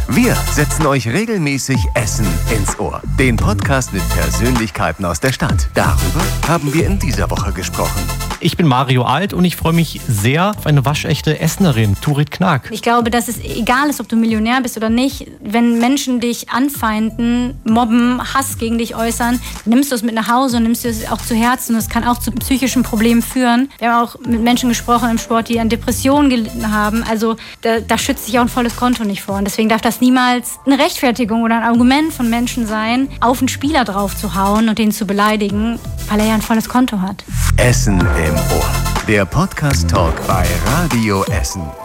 Wir setzen euch regelmäßig Essen ins Ohr. Den Podcast mit Persönlichkeiten aus der Stadt. Darüber haben wir in dieser Woche gesprochen. Ich bin Mario Alt und ich freue mich sehr auf eine waschechte Essenerin, Turit Knack. Ich glaube, dass es egal ist, ob du Millionär bist oder nicht, wenn Menschen dich anfeinden, mobben, Hass gegen dich äußern, nimmst du es mit nach Hause und nimmst du es auch zu Herzen und es kann auch zu psychischen Problemen führen. Wir haben auch mit Menschen gesprochen im Sport, die an Depressionen gelitten haben. Also da schützt sich auch ein volles Konto nicht vor. Und deswegen darf das niemals eine Rechtfertigung oder ein Argument von Menschen sein, auf einen Spieler drauf zu hauen und den zu beleidigen, weil er ja ein volles Konto hat. Essen im Ohr. Der Podcast-Talk bei Radio Essen.